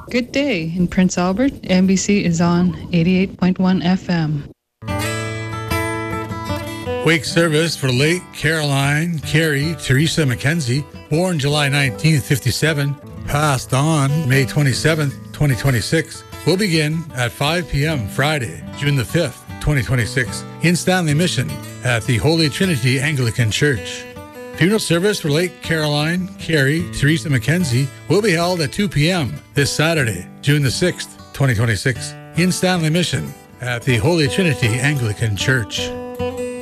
Good day. In Prince Albert, NBC is on 88.1 FM. Wake service for late Caroline Carey Teresa Mackenzie, born July 19, 57, passed on May 27, 2026, will begin at 5 p.m. Friday, June the 5th, 2026, in Stanley Mission at the Holy Trinity Anglican Church. Funeral service for late Caroline Carey Teresa Mackenzie will be held at 2 p.m. this Saturday, June the 6th, 2026, in Stanley Mission at the Holy Trinity Anglican Church.